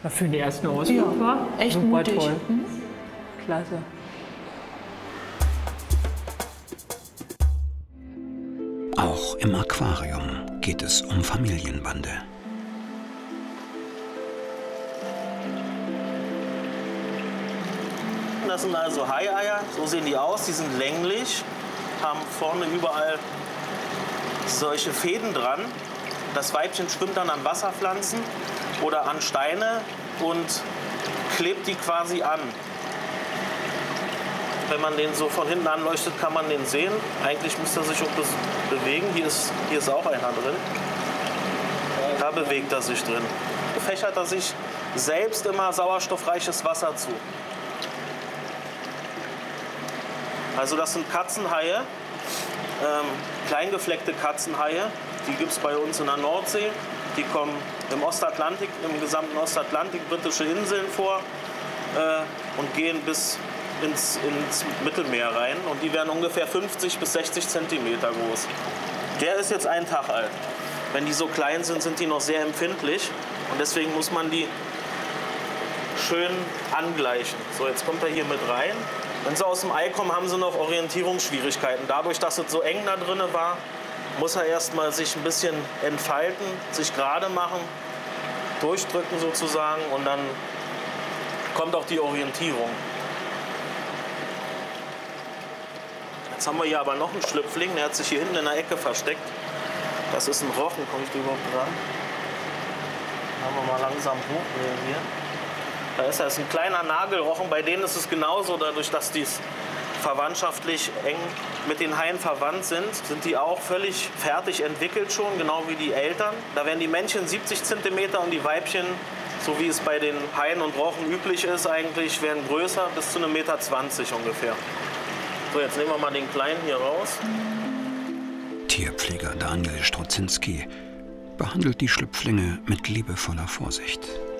Für den ersten Ausflug war echt super mutig. Toll. Klasse. Auch im Aquarium geht es um Familienbande. Das sind also Haieier, so sehen die aus, die sind länglich, haben vorne überall solche Fäden dran. Das Weibchen schwimmt dann an Wasserpflanzen oder an Steine und klebt die quasi an. Wenn man den so von hinten anleuchtet, kann man den sehen. Eigentlich müsste er sich auch bewegen. Hier ist auch einer drin. Da bewegt er sich drin. Fächert er sich selbst immer sauerstoffreiches Wasser zu. Also das sind Katzenhaie, kleingefleckte Katzenhaie. Die gibt es bei uns in der Nordsee. Die kommen im Ostatlantik, im gesamten Ostatlantik, britische Inseln vor und gehen bis ins Mittelmeer rein. Und die werden ungefähr 50 bis 60 Zentimeter groß. Der ist jetzt einen Tag alt. Wenn die so klein sind, sind die noch sehr empfindlich. Und deswegen muss man die schön angleichen. So, jetzt kommt er hier mit rein. Wenn sie aus dem Ei kommen, haben sie noch Orientierungsschwierigkeiten. Dadurch, dass es so eng da drin war, muss er erstmal sich ein bisschen entfalten, sich gerade machen, durchdrücken sozusagen und dann kommt auch die Orientierung. Jetzt haben wir hier aber noch einen Schlüpfling, der hat sich hier hinten in der Ecke versteckt. Das ist ein Rochen, komme ich da überhaupt dran? Machen wir mal langsam hoch hier. Da ist ein kleiner Nagelrochen, bei denen ist es genauso, dadurch, dass die verwandtschaftlich eng mit den Haien verwandt sind die auch völlig fertig entwickelt schon, genau wie die Eltern. Da werden die Männchen 70 cm und die Weibchen, so wie es bei den Haien und Rochen üblich ist eigentlich, werden größer, bis zu 1,20 Meter ungefähr. So, jetzt nehmen wir mal den Kleinen hier raus. Tierpfleger Daniel Strozinski behandelt die Schlüpflinge mit liebevoller Vorsicht.